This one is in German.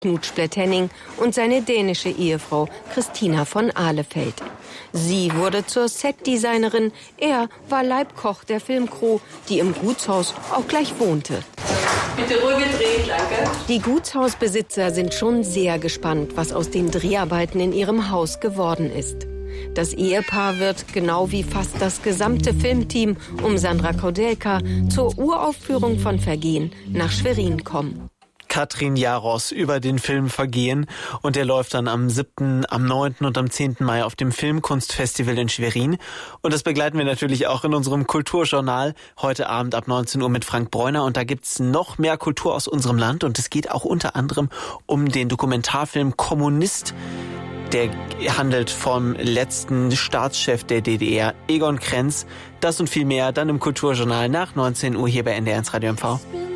Knut Splettenning und seine dänische Ehefrau Christina von Ahlefeld. Sie wurde zur Setdesignerin, er war Leibkoch der Filmcrew, die im Gutshaus auch gleich wohnte. Bitte ruhig gedreht, danke. Die Gutshausbesitzer sind schon sehr gespannt, was aus den Dreharbeiten in ihrem Haus geworden ist. Das Ehepaar wird, genau wie fast das gesamte Filmteam um Sandra Koudelka, zur Uraufführung von Vergehen nach Schwerin kommen. Katrin Jaros über den Film Vergehen und der läuft dann am 7., am 9. und am 10. Mai auf dem Filmkunstfestival in Schwerin und das begleiten wir natürlich auch in unserem Kulturjournal heute Abend ab 19 Uhr mit Frank Bräuner und da gibt's noch mehr Kultur aus unserem Land und es geht auch unter anderem um den Dokumentarfilm Kommunist. Der handelt vom letzten Staatschef der DDR, Egon Krenz. Das und viel mehr dann im Kulturjournal nach 19 Uhr hier bei NDR1 Radio MV.